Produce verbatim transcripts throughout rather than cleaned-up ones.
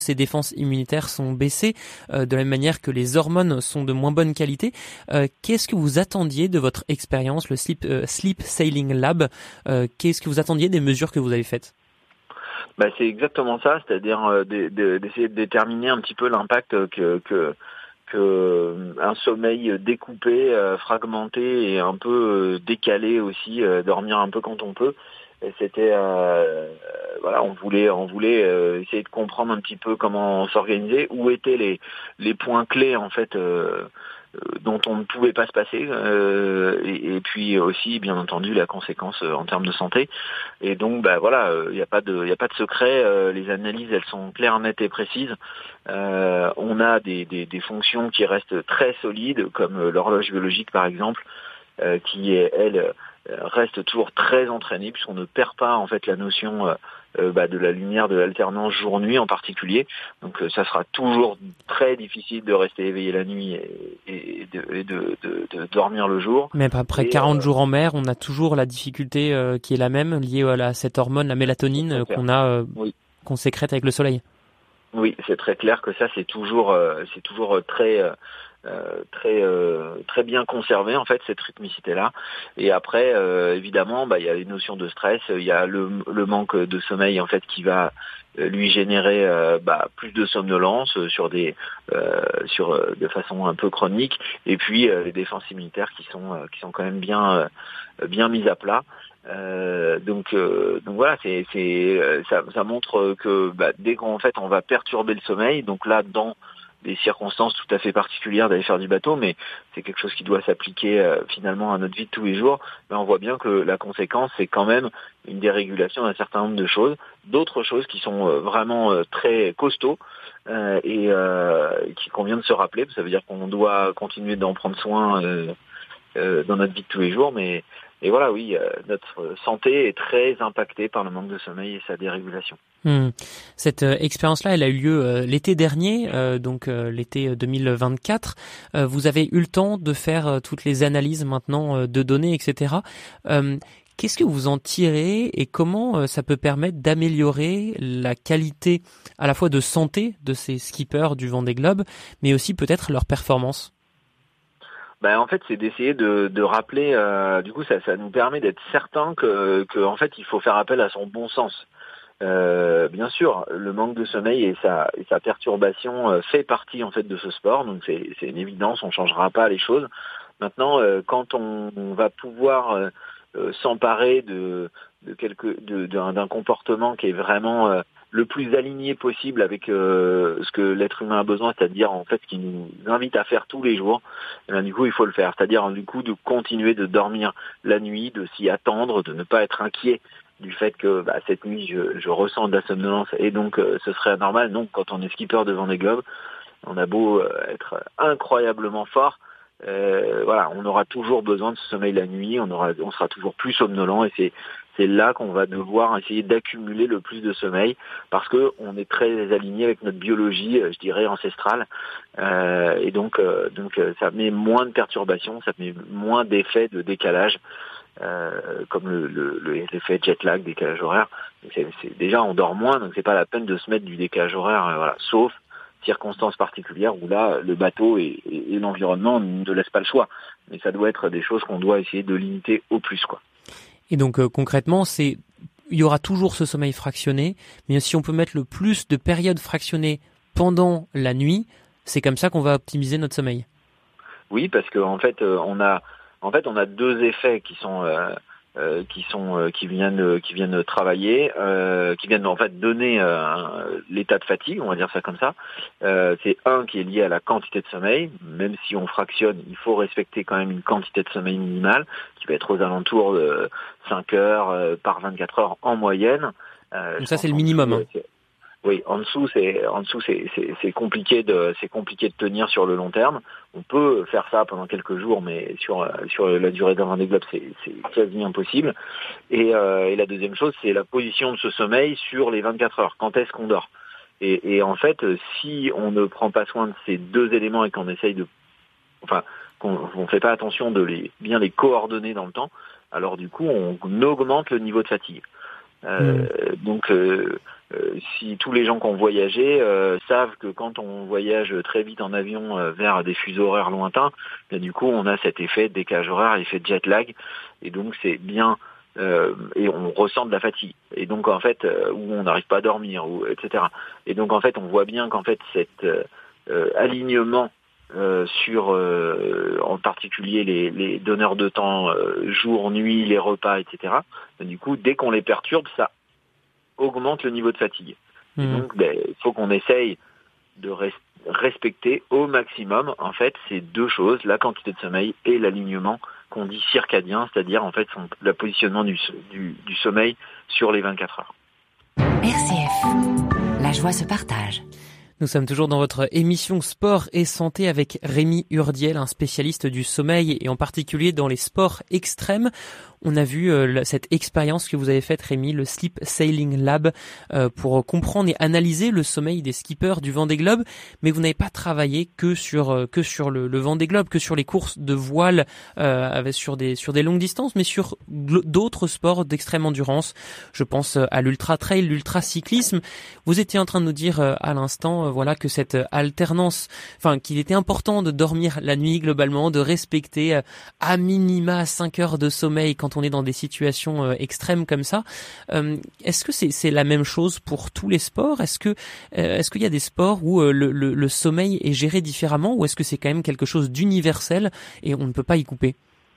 Ces défenses immunitaires sont baissées, euh, de la même manière que les hormones sont de moins bonne qualité. Euh, qu'est-ce que vous attendiez de votre expérience, le Sleep, euh, Sleep Sailing Lab? euh, Qu'est-ce que vous attendiez des mesures que vous avez faites? Bah, c'est exactement ça, c'est-à-dire euh, de, de, d'essayer de déterminer un petit peu l'impact que, que, que un sommeil découpé, euh, fragmenté et un peu euh, décalé aussi, euh, dormir un peu quand on peut. Et c'était euh, voilà, on voulait on voulait euh, essayer de comprendre un petit peu comment s'organiser, où étaient les les points clés en fait euh, dont on ne pouvait pas se passer, euh, et, et puis aussi bien entendu la conséquence euh, en termes de santé. Et donc bah voilà, il euh, n'y a pas de il y a pas de secret, euh, les analyses elles sont claires, nettes et précises. Euh, on a des, des des fonctions qui restent très solides, comme euh, l'horloge biologique par exemple, euh, qui est elle reste toujours très entraînée, puisqu'on ne perd pas en fait la notion euh, euh, bah, de la lumière, de l'alternance jour-nuit en particulier. Donc euh, ça sera toujours très difficile de rester éveillé la nuit et, et, de, et de, de, de dormir le jour. Même après et, quarante euh, jours en mer, on a toujours la difficulté euh, qui est la même, liée à la, cette hormone, la mélatonine, euh, qu'on a, euh, oui. qu'on sécrète avec le soleil. Oui, c'est très clair que ça c'est toujours euh, c'est toujours très euh, Euh, très euh, très bien conservé en fait cette rythmicité là. Et après euh, évidemment bah il y a les notions de stress, il y a le, le manque de sommeil en fait qui va euh, lui générer euh, bah, plus de somnolence euh, sur des euh, sur euh, de façon un peu chronique, et puis euh, les défenses immunitaires qui sont euh, qui sont quand même bien euh, bien mises à plat. Euh, donc euh, donc voilà, c'est c'est ça, ça montre que bah, dès qu'en fait on va perturber le sommeil, donc là dans des circonstances tout à fait particulières d'aller faire du bateau, mais c'est quelque chose qui doit s'appliquer euh, finalement à notre vie de tous les jours. Mais on voit bien que la conséquence, c'est quand même une dérégulation d'un certain nombre de choses, d'autres choses qui sont euh, vraiment euh, très costauds euh, et euh, qui convient de se rappeler. Ça veut dire qu'on doit continuer d'en prendre soin euh, euh, dans notre vie de tous les jours, mais et voilà, oui, euh, notre santé est très impactée par le manque de sommeil et sa dérégulation. Hmm. Cette euh, expérience-là, elle a eu lieu euh, l'été dernier, euh, donc euh, l'été deux mille vingt-quatre. Euh, vous avez eu le temps de faire euh, toutes les analyses maintenant euh, de données, et cetera. Euh, qu'est-ce que vous en tirez et comment euh, ça peut permettre d'améliorer la qualité à la fois de santé de ces skippers du Vendée Globe, mais aussi peut-être leur performance? Ben, en fait, c'est d'essayer de, de rappeler. Euh, du coup, ça, ça nous permet d'être certain que, que, en fait, il faut faire appel à son bon sens. Euh, bien sûr, le manque de sommeil et sa, et sa perturbation euh, fait partie en fait de ce sport, donc c'est, c'est une évidence, on changera pas les choses. Maintenant, euh, quand on, on va pouvoir euh, euh, s'emparer de, de quelque, de, d'un, d'un comportement qui est vraiment euh, le plus aligné possible avec euh, ce que l'être humain a besoin, c'est-à-dire en fait ce qui nous invite à faire tous les jours, et bien, du coup il faut le faire, c'est-à-dire du coup de continuer de dormir la nuit, de s'y attendre, de ne pas être inquiet du fait que bah, cette nuit je, je ressens de la somnolence et donc euh, ce serait anormal. Donc quand on est skipper devant des globes, on a beau euh, être incroyablement fort, euh, voilà, on aura toujours besoin de ce sommeil la nuit, on aura, on sera toujours plus somnolent, et c'est c'est là qu'on va devoir essayer d'accumuler le plus de sommeil, parce que on est très aligné avec notre biologie, je dirais ancestrale, euh, et donc euh, donc ça met moins de perturbations, ça met moins d'effets de décalage. Euh, comme le, le, le, l'effet jet lag, décalage horaire. C'est, c'est, déjà, on dort moins, donc c'est pas la peine de se mettre du décalage horaire, euh, voilà, sauf circonstances particulières où là, le bateau et, et, et l'environnement ne laissent pas le choix. Mais ça doit être des choses qu'on doit essayer de limiter au plus, quoi. Et donc euh, concrètement, c'est il y aura toujours ce sommeil fractionné, mais si on peut mettre le plus de périodes fractionnées pendant la nuit, c'est comme ça qu'on va optimiser notre sommeil. Oui, parce que en fait, euh, on a en fait on a deux effets qui sont euh, euh, qui sont euh, qui viennent qui viennent travailler, euh, qui viennent en fait donner euh, l'état de fatigue, on va dire ça comme ça. Euh, c'est un qui est lié à la quantité de sommeil. Même si on fractionne, il faut respecter quand même une quantité de sommeil minimale qui va être aux alentours de cinq heures euh, par vingt-quatre heures en moyenne. Euh, Donc je ça, pense c'est le qu'en minimum. dessous, Hein. euh, c'est Oui, en dessous, c'est en dessous, c'est, c'est, c'est compliqué de, c'est compliqué de tenir sur le long terme. On peut faire ça pendant quelques jours, mais sur sur la durée d'un Vendée Globe, c'est, c'est quasi impossible. Et, euh, et la deuxième chose, c'est la position de ce sommeil sur les vingt-quatre heures. Quand est-ce qu'on dort? Et, et en fait, si on ne prend pas soin de ces deux éléments et qu'on essaye de, enfin, qu'on ne fait pas attention de les bien les coordonner dans le temps, alors du coup, on augmente le niveau de fatigue. Euh, mmh. Donc, euh, euh, si tous les gens qui ont voyagé euh, savent que quand on voyage très vite en avion euh, vers des fuseaux horaires lointains, bien, du coup, on a cet effet de décalage horaire, effet de jet lag, et donc c'est bien, euh, et on ressent de la fatigue, et donc en fait, euh, où on n'arrive pas à dormir, ou et cetera. Et donc en fait, on voit bien qu'en fait, cet euh, euh, alignement Euh, sur euh, en particulier les, les donneurs de temps, euh, jour, nuit, les repas, et cetera. Et du coup, dès qu'on les perturbe, ça augmente le niveau de fatigue. Mmh. Et donc, ben, il faut qu'on essaye de res- respecter au maximum, en fait, ces deux choses, la quantité de sommeil et l'alignement qu'on dit circadien, c'est-à-dire en fait son, le positionnement du, du, du sommeil sur les vingt-quatre heures. R C F, la joie se partage. Nous sommes toujours dans votre émission Sport et Santé avec Rémi Urdiel, un spécialiste du sommeil et en particulier dans les sports extrêmes. On a vu euh, cette expérience que vous avez faite, Rémi, le Sleep Sailing Lab, euh, pour comprendre et analyser le sommeil des skippers du Vendée Globe. Mais vous n'avez pas travaillé que sur euh, que sur le, le Vendée Globe, que sur les courses de voile, euh, avec, sur des sur des longues distances, mais sur gl- d'autres sports d'extrême endurance. Je pense à l'ultra trail, l'ultra cyclisme. Vous étiez en train de nous dire euh, à l'instant, euh, voilà, que cette alternance, enfin, qu'il était important de dormir la nuit globalement, de respecter euh, à minima cinq heures de sommeil quand on est dans des situations euh, extrêmes comme ça. Euh, est-ce que c'est, c'est la même chose pour tous les sports ? Est-ce que euh, est-ce qu'il y a des sports où euh, le, le, le sommeil est géré différemment, ou est-ce que c'est quand même quelque chose d'universel et on ne peut pas y couper ?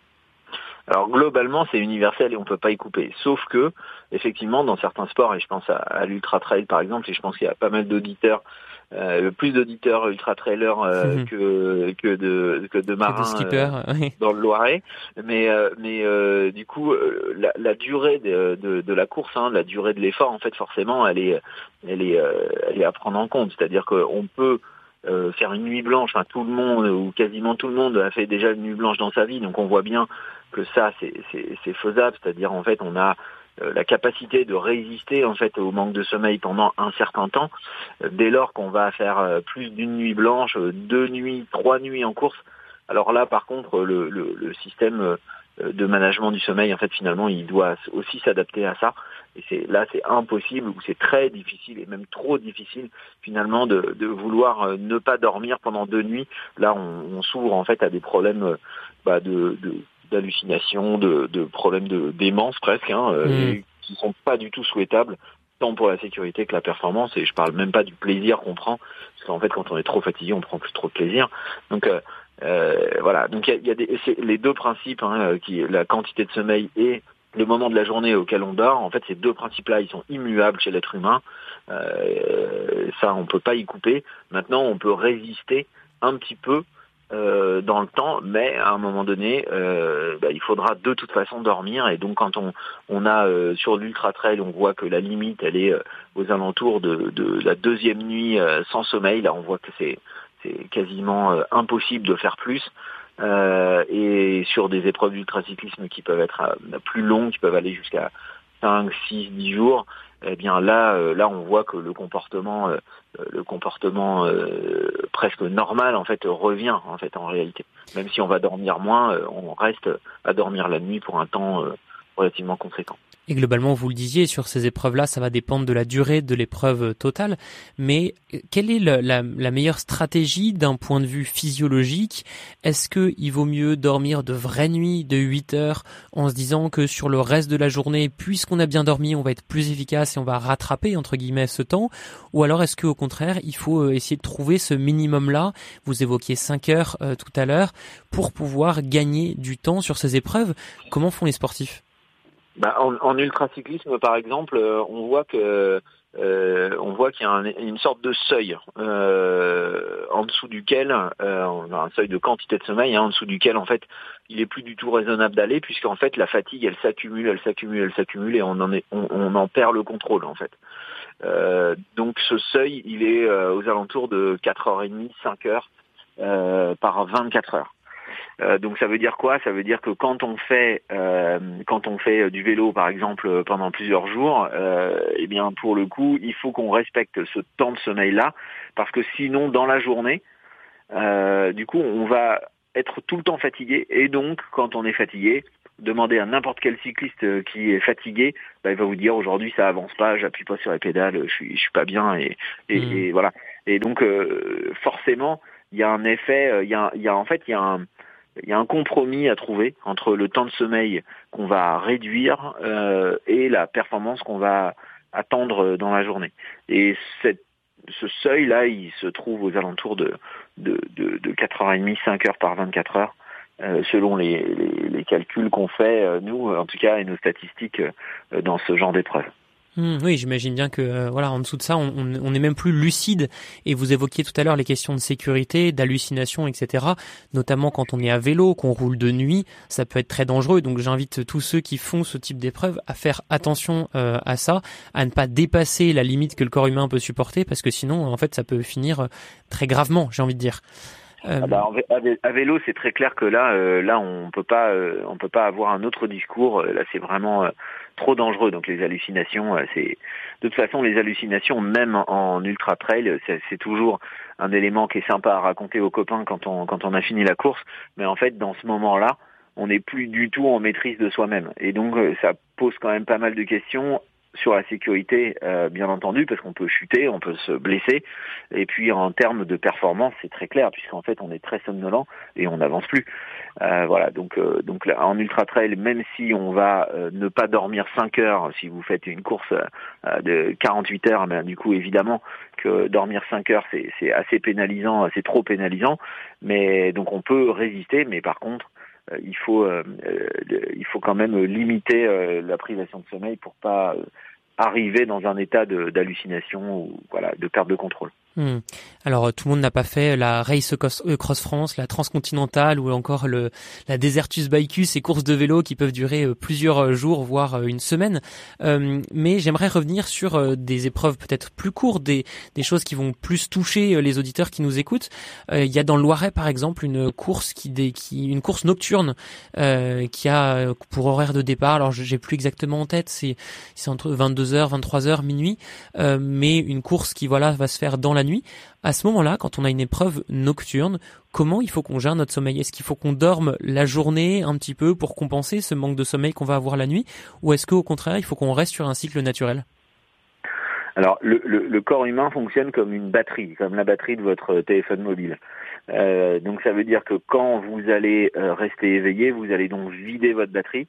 Alors globalement, c'est universel et on peut pas y couper. Sauf que, effectivement, dans certains sports, et je pense à, à l'ultra trail par exemple, et je pense qu'il y a pas mal d'auditeurs, euh, plus d'auditeurs ultra trailers euh, mmh. que que de que de marins que de skippers, euh, oui. dans le Loiret. Mais euh, mais euh, du coup, euh, la, la durée de, de de la course, hein, la durée de l'effort, en fait, forcément, elle est elle est euh, elle est à prendre en compte. C'est-à-dire qu'on peut Euh, faire une nuit blanche, enfin tout le monde ou quasiment tout le monde a fait déjà une nuit blanche dans sa vie, donc on voit bien que ça c'est, c'est, c'est faisable, c'est-à-dire en fait on a euh, la capacité de résister en fait au manque de sommeil pendant un certain temps. Euh, dès lors qu'on va faire euh, plus d'une nuit blanche, euh, deux nuits, trois nuits en course, alors là par contre le, le, le système euh, de management du sommeil en fait finalement il doit aussi s'adapter à ça. Et c'est, là, c'est impossible ou c'est très difficile et même trop difficile finalement de, de vouloir euh, ne pas dormir pendant deux nuits. Là, on, on s'ouvre en fait à des problèmes euh, bah, de, de, d'hallucination, de, de problèmes de démence presque, hein, euh, mmh. et qui sont pas du tout souhaitables tant pour la sécurité que la performance. Et je parle même pas du plaisir qu'on prend, parce qu'en fait, quand on est trop fatigué, on prend plus trop de plaisir. Donc euh, euh, voilà. Donc il y a, y a des, c'est les deux principes, hein, qui la quantité de sommeil et le moment de la journée auquel on dort, en fait, ces deux principes-là, ils sont immuables chez l'être humain. Euh, ça, on peut pas y couper. Maintenant, on peut résister un petit peu euh, dans le temps, mais à un moment donné, euh, bah, il faudra de toute façon dormir. Et donc, quand on, on a euh, sur l'ultra trail, on voit que la limite, elle est euh, aux alentours de, de la deuxième nuit euh, sans sommeil. Là, on voit que c'est, c'est quasiment euh, impossible de faire plus. Euh, et sur des épreuves d'ultracyclisme qui peuvent être euh, plus longues, qui peuvent aller jusqu'à cinq, six, dix jours, eh bien là, euh, là on voit que le comportement, euh, le comportement euh, presque normal en fait revient en fait en réalité. Même si on va dormir moins, euh, on reste à dormir la nuit pour un temps euh, relativement conséquent. Et globalement, vous le disiez, sur ces épreuves-là, ça va dépendre de la durée de l'épreuve totale. Mais quelle est la, la, la meilleure stratégie d'un point de vue physiologique ? Est-ce qu'il vaut mieux dormir de vraies nuits de huit heures en se disant que sur le reste de la journée, puisqu'on a bien dormi, on va être plus efficace et on va rattraper, entre guillemets, ce temps ? Ou alors est-ce qu'au contraire, il faut essayer de trouver ce minimum-là ? Vous évoquiez cinq heures euh, tout à l'heure, pour pouvoir gagner du temps sur ces épreuves. Comment font les sportifs ? Bah, en, en ultracyclisme, par exemple, euh, on voit que euh, on voit qu'il y a un, une sorte de seuil euh, en dessous duquel euh, on a un seuil de quantité de sommeil, hein, en dessous duquel en fait il est plus du tout raisonnable d'aller, puisqu'en fait la fatigue elle s'accumule, elle s'accumule, elle s'accumule et on en est, on, on en perd le contrôle en fait. Euh, donc ce seuil il est euh, aux alentours de quatre heures trente, cinq heures euh, par vingt-quatre heures. Euh, donc ça veut dire quoi ? Ça veut dire que quand on fait euh, quand on fait du vélo par exemple pendant plusieurs jours, euh, eh bien pour le coup il faut qu'on respecte ce temps de sommeil là, parce que sinon dans la journée, euh, du coup on va être tout le temps fatigué, et donc quand on est fatigué, demandez à n'importe quel cycliste qui est fatigué, bah, il va vous dire aujourd'hui ça avance pas, j'appuie pas sur les pédales, je suis je suis pas bien et et, mmh. et voilà. Et donc euh, forcément il y a un effet, il y a il y a en fait il y a un il y a un compromis à trouver entre le temps de sommeil qu'on va réduire euh, et la performance qu'on va attendre dans la journée. Et cette ce seuil-là, il se trouve aux alentours de de de, de quatre heures trente, cinq heures par vingt-quatre heures. Euh, selon les, les, les calculs qu'on fait, euh, nous, en tout cas, et nos statistiques euh, dans ce genre d'épreuve. Mmh, oui, j'imagine bien que euh, voilà, en dessous de ça, on, on, on est même plus lucide. Et vous évoquiez tout à l'heure les questions de sécurité, d'hallucination, et cetera. Notamment quand on est à vélo, qu'on roule de nuit, ça peut être très dangereux. Donc, j'invite tous ceux qui font ce type d'épreuve à faire attention euh, à ça, à ne pas dépasser la limite que le corps humain peut supporter, parce que sinon, en fait, ça peut finir très gravement, j'ai envie de dire. Euh... Ah bah, à vélo, c'est très clair que là, euh, là, on peut pas, euh, on peut pas avoir un autre discours. Là, c'est vraiment euh, trop dangereux. Donc, les hallucinations, euh, c'est de toute façon les hallucinations, même en, en ultra trail, c'est, c'est toujours un élément qui est sympa à raconter aux copains quand on quand on a fini la course. Mais en fait, dans ce moment-là, on n'est plus du tout en maîtrise de soi-même. Et donc, euh, ça pose quand même pas mal de questions sur la sécurité, euh, bien entendu, parce qu'on peut chuter, on peut se blesser. Et puis en termes de performance, c'est très clair, puisqu'en fait on est très somnolent et on n'avance plus. Euh, voilà, donc euh, donc là, en ultra trail, même si on va euh, ne pas dormir cinq heures, si vous faites une course euh, de quarante-huit heures, ben, du coup évidemment que dormir cinq heures c'est, c'est assez pénalisant, c'est trop pénalisant. Mais donc on peut résister, mais par contre euh, il faut euh, euh, il faut quand même limiter euh, la privation de sommeil pour pas euh, arriver dans un état de, d'hallucination ou voilà de perte de contrôle. Hmm. Alors tout le monde n'a pas fait la Race Cross France, la Transcontinentale ou encore le la Desertus Baiku, ces courses de vélo qui peuvent durer plusieurs jours voire une semaine. Euh, mais j'aimerais revenir sur euh, des épreuves peut-être plus courtes, des des choses qui vont plus toucher les auditeurs qui nous écoutent. Euh, il y a dans le Loiret par exemple une course qui des qui une course nocturne euh, qui a pour horaire de départ, alors j'ai plus exactement en tête, c'est c'est entre vingt-deux heures, vingt-trois heures, minuit, euh, mais une course qui voilà va se faire dans la nuit. À ce moment-là, quand on a une épreuve nocturne, comment il faut qu'on gère notre sommeil ? Est-ce qu'il faut qu'on dorme la journée un petit peu pour compenser ce manque de sommeil qu'on va avoir la nuit ? Ou est-ce qu'au contraire, il faut qu'on reste sur un cycle naturel ? Alors, le, le, le corps humain fonctionne comme une batterie, comme la batterie de votre téléphone mobile. Euh, donc, ça veut dire que quand vous allez euh, rester éveillé, vous allez donc vider votre batterie.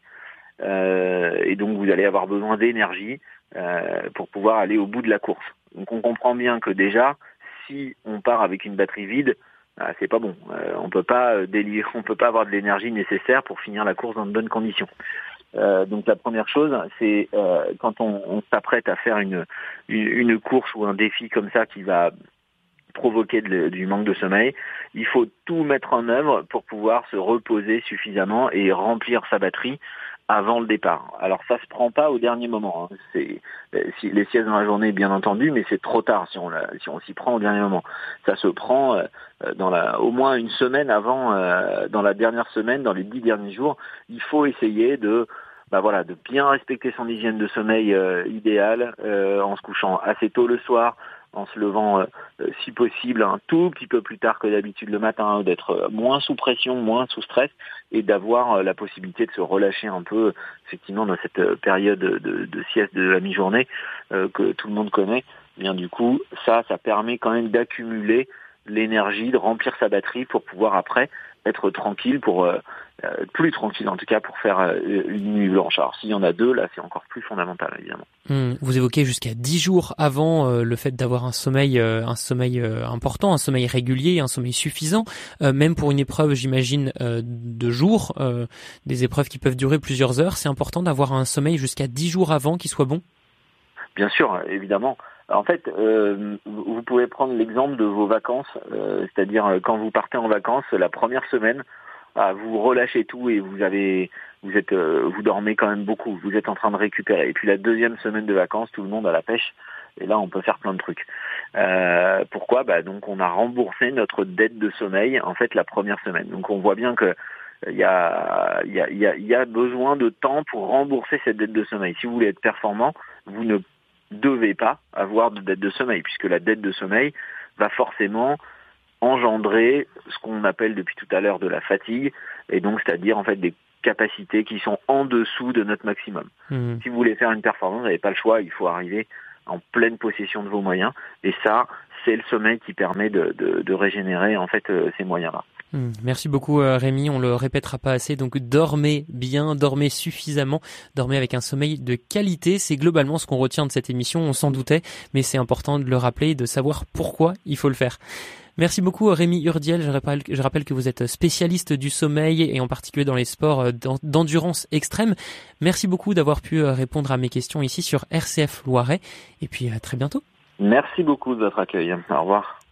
Euh, et donc, vous allez avoir besoin d'énergie euh, pour pouvoir aller au bout de la course. Donc on comprend bien que déjà, si on part avec une batterie vide, ah, c'est pas bon. Euh, on peut pas délire, on peut pas avoir de l'énergie nécessaire pour finir la course dans de bonnes conditions. Euh, donc la première chose, c'est euh, quand on, on s'apprête à faire une, une une course ou un défi comme ça qui va provoquer de, du manque de sommeil, il faut tout mettre en œuvre pour pouvoir se reposer suffisamment et remplir sa batterie avant le départ. Alors ça se prend pas au dernier moment. Hein. C'est si, les siestes dans la journée, bien entendu, mais c'est trop tard si on la, si on s'y prend au dernier moment. Ça se prend euh, dans la, au moins une semaine avant, euh, dans la dernière semaine, dans les dix derniers jours. Il faut essayer de, bah voilà, de bien respecter son hygiène de sommeil euh, idéale, euh, en se couchant assez tôt le soir, en se levant euh, si possible un tout petit peu plus tard que d'habitude le matin, d'être moins sous pression, moins sous stress et d'avoir euh, la possibilité de se relâcher un peu effectivement dans cette période de, de, de sieste de la mi-journée euh, que tout le monde connaît. Et bien du coup, ça, ça permet quand même d'accumuler l'énergie, de remplir sa batterie pour pouvoir après être tranquille, pour euh, euh, plus tranquille en tout cas pour faire euh, une nuit blanche. Alors s'il y en a deux, là c'est encore plus fondamental évidemment. Mmh, vous évoquez jusqu'à dix jours avant euh, le fait d'avoir un sommeil, euh, un sommeil euh, important, un sommeil régulier, un sommeil suffisant, euh, même pour une épreuve, j'imagine, euh, de jours, euh, des épreuves qui peuvent durer plusieurs heures. C'est important d'avoir un sommeil jusqu'à dix jours avant qui soit bon. Bien sûr, évidemment. En fait, euh, vous pouvez prendre l'exemple de vos vacances, euh, c'est-à-dire quand vous partez en vacances, la première semaine, ah, vous relâchez tout et vous avez, vous êtes, euh, vous dormez quand même beaucoup, vous êtes en train de récupérer. Et puis la deuxième semaine de vacances, tout le monde à la pêche, et là on peut faire plein de trucs. Euh, pourquoi ? Bah donc on a remboursé notre dette de sommeil en fait la première semaine. Donc on voit bien que il y a, il y a, il y a, il y a besoin de temps pour rembourser cette dette de sommeil. Si vous voulez être performant, vous ne devez pas avoir de dette de sommeil, puisque la dette de sommeil va forcément engendrer ce qu'on appelle depuis tout à l'heure de la fatigue, et donc c'est-à-dire en fait des capacités qui sont en dessous de notre maximum. Mmh. Si vous voulez faire une performance, vous n'avez pas le choix, il faut arriver en pleine possession de vos moyens. Et ça, c'est le sommeil qui permet de, de, de régénérer en fait euh, ces moyens-là. Mmh. Merci beaucoup Rémi, on le répétera pas assez, donc dormez bien, dormez suffisamment, dormez avec un sommeil de qualité, c'est globalement ce qu'on retient de cette émission, on s'en doutait, mais c'est important de le rappeler et de savoir pourquoi il faut le faire. Merci beaucoup Rémi Hurdiel, je rappelle, je rappelle que vous êtes spécialiste du sommeil et en particulier dans les sports d'endurance extrême. Merci beaucoup d'avoir pu répondre à mes questions ici sur R C F Loiret et puis à très bientôt. Merci beaucoup de votre accueil, au revoir.